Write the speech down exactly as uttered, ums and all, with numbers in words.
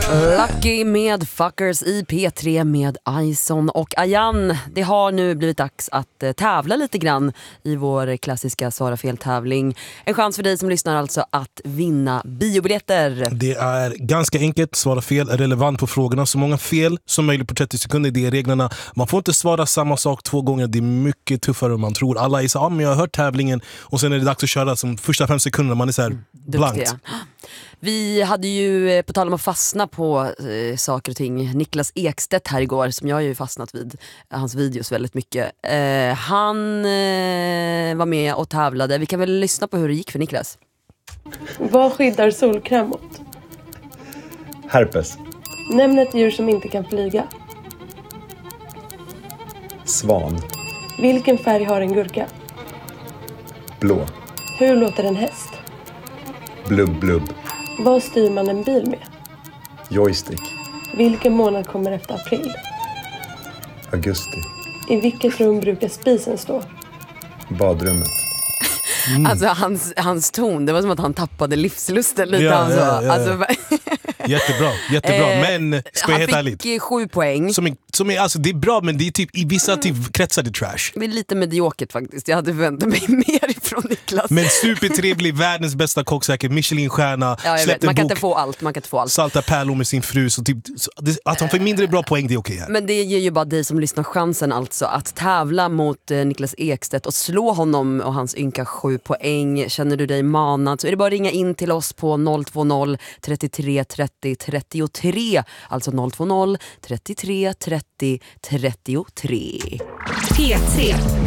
Lucky med Fuckers i P tre med Ison och Ayan. Det har nu blivit dags att eh, tävla lite grann i vår klassiska Svara fel-tävling. En chans för dig som lyssnar alltså att vinna biobiljetter. Det är ganska enkelt. Svara fel är relevant på frågorna. Så många fel som möjligt på trettio sekunder. Det är reglerna. Man får inte svara samma sak två gånger. Det är mycket tuffare än man tror. Alla är så här, ah, men jag har hört tävlingen. Och sen är det dags att köra som första fem sekunder. Man är så här mm, blankt. Vi hade ju, på tal om att fastna på eh, saker och ting, Niklas Ekstedt här igår, som jag har ju fastnat vid hans videos väldigt mycket. Eh, han eh, var med och tävlade. Vi kan väl lyssna på hur det gick för Niklas. Vad skyddar solkräm mot? Herpes. Nämn ett djur som inte kan flyga. Svan. Vilken färg har en gurka? Blå. Hur låter en häst? Blubb, blubb. Vad styr man en bil med? Joystick. Vilken månad kommer efter april? Augusti. I vilket rum brukar spisen stå? Badrummet. Mm. Alltså hans, hans ton, det var som att han tappade livslusten lite. Ja, alltså. ja, ja. Alltså, jättebra, jättebra. Men ska jag helt han ärligt, fick sju poäng. som är, som är, alltså, det är bra, men det är typ i vissa typ kretsar det trash. Det är lite mediokert faktiskt. Jag hade förväntat mig mer ifrån Niklas. Men supertrevlig, världens bästa kock säkert, Michelin-stjärna, ja, släppte man kan bok, inte få allt, man kan inte få allt. Salta pärlor med sin fru, så typ, så, det, att han får mindre bra poäng, det är okej här. Men det ger ju bara dig som lyssnar chansen alltså att tävla mot eh, Niklas Ekstedt och slå honom och hans ynka sju poäng. Känner du dig manad så är det bara att ringa in till oss på noll två noll, trettiotre trettio trettiotre, alltså noll två noll, trettiotre trettio trettiotre. P tre